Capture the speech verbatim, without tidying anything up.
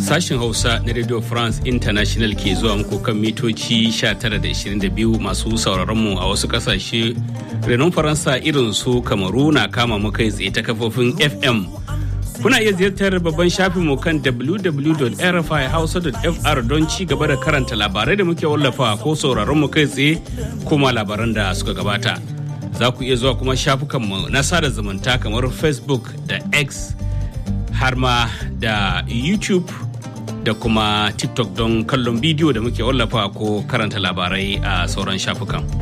Sashen Hausa na Radio France International ke zuwa muku kan mitoci sha tara da ishirin da biyu masu sauraron mu a wasu kasashe renon Faransa irin su Kamaru na kama mu kai tsaye ta kafofin F M. Kuna iya ziyartar babban shafin mu kan w w w dot r f i hausa dot f r don ci gaba da karanta labarai da muke wallafa ko sauraron mu kai tsaye kuma labaran da suka gabata. Za ku iya zuwa kuma shafukanmu na sada zumunta kamar Facebook da X har ma da YouTube da kuma TikTok don kallon bidiyo da muke wallafa ko karanta labarai a sauran shafukan.